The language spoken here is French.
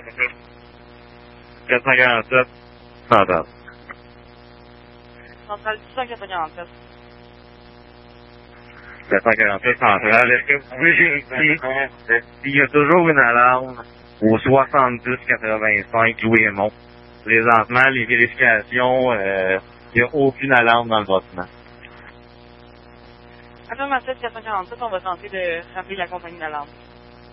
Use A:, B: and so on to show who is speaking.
A: 447, Centrale.
B: Centrale 447.
A: 447, Centrale. Est-ce que vous pouvez vérifier s'il y a toujours une alarme au 7085 Louis-Aymon? Présentement, les vérifications, il n'y a aucune alarme dans le bâtiment.
B: Affirmatif 447, on va tenter de rappeler la compagnie d'alarme.